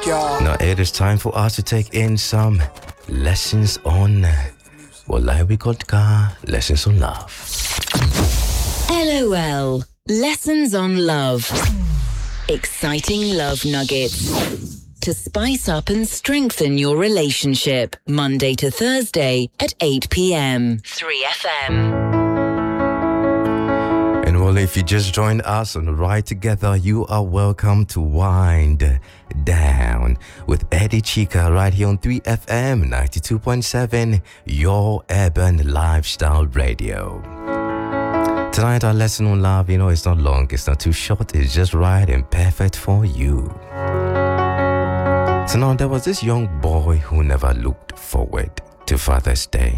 Now it is time for us to take in some lessons on we called lessons on love. LOL. Lessons on love. Exciting love nuggets to spice up and strengthen your relationship. Monday to Thursday at 8 p.m. 3FM. And well, if you just joined us on Ride Together, you are welcome to Wind Down with Eddie Chica right here on 3FM 92.7, your urban lifestyle radio. Tonight, our lesson on love, it's not long, it's not too short, it's just right and perfect for you. So now, there was this young boy who never looked forward to Father's Day.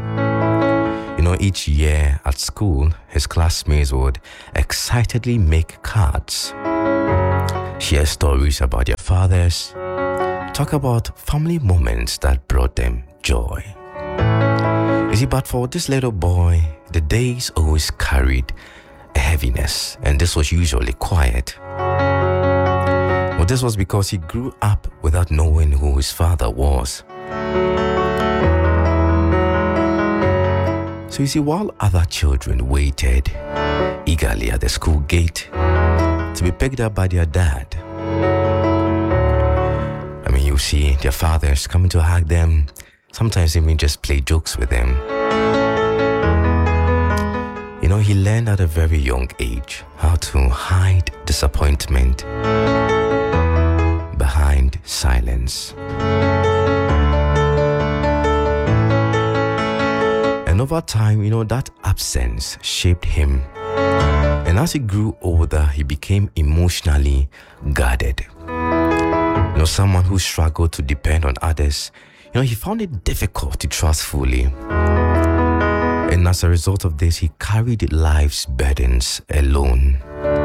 Each year at school, his classmates would excitedly make cards, share stories about their fathers, talk about family moments that brought them joy. You see, but for this little boy, the days always carried a heaviness, and this was usually quiet. Well, this was because he grew up without knowing who his father was. So you see, while other children waited eagerly at the school gate to be picked up by their dad, you see their fathers coming to hug them, sometimes even just play jokes with them. He learned at a very young age how to hide disappointment behind silence. And over time, that absence shaped him. And as he grew older, he became emotionally guarded. Someone who struggled to depend on others, he found it difficult to trust fully. And as a result of this, he carried life's burdens alone.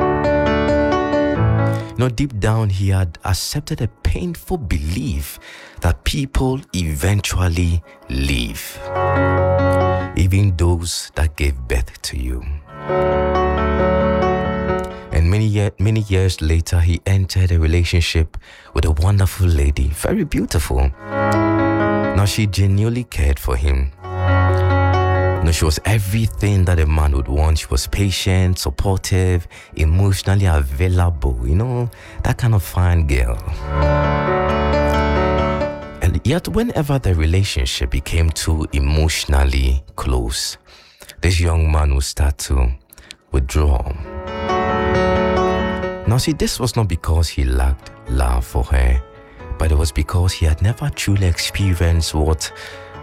Deep down, he had accepted a painful belief that people eventually leave, even those that gave birth to you. And many years later, he entered a relationship with a wonderful lady, very beautiful. Now, she genuinely cared for him. She was everything that a man would want. She was patient, supportive, emotionally available, that kind of fine girl. And yet, whenever the relationship became too emotionally close, this young man would start to withdraw. Now, see, this was not because he lacked love for her, but it was because he had never truly experienced what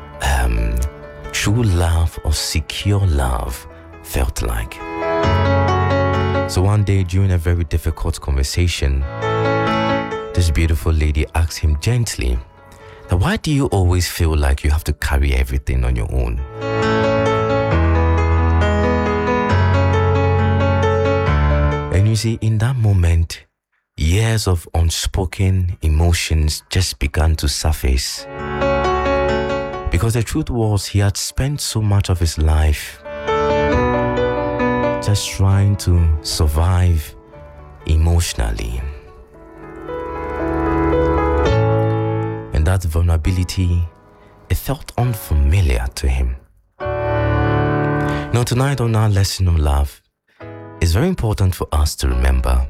true love or secure love felt like. So one day, during a very difficult conversation, this beautiful lady asked him gently, why do you always feel like you have to carry everything on your own? And you see, in that moment, years of unspoken emotions just began to surface. Because the truth was, he had spent so much of his life just trying to survive emotionally. And that vulnerability, it felt unfamiliar to him. Now, tonight on our lesson on love, it's very important for us to remember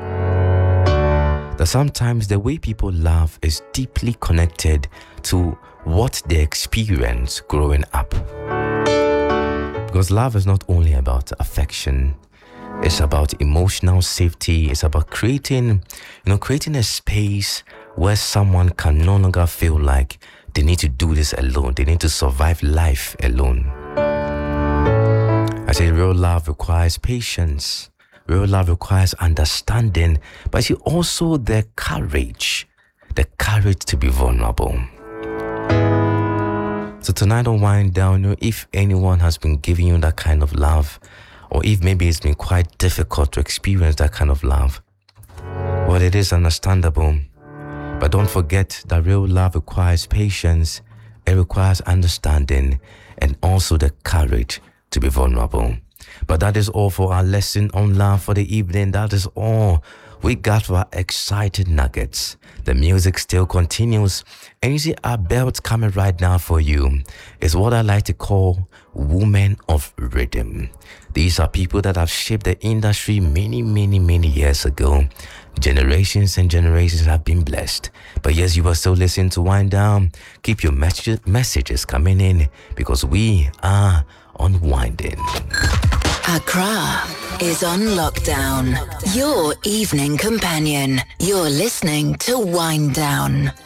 that sometimes the way people love is deeply connected to what they experience growing up. Because love is not only about affection, it's about emotional safety, it's about creating a space where someone can no longer feel like they need to do this alone, they need to survive life alone. I say real love requires patience, real love requires understanding, but see also the courage to be vulnerable. So tonight on Wind Down, if anyone has been giving you that kind of love, or if maybe it's been quite difficult to experience that kind of love, well, it is understandable. But don't forget that real love requires patience, it requires understanding, and also the courage to be vulnerable. But that is all for our lesson on love for the evening. That is all we got our excited nuggets. The music still continues, and you see our belt coming right now for you is what I like to call women of rhythm. These are people that have shaped the industry many years ago. Generations and generations have been blessed. But yes, you are still listening to Wind Down. Keep your messages coming in because we are unwinding. Accra is on lockdown. Your evening companion. You're listening to Wind Down.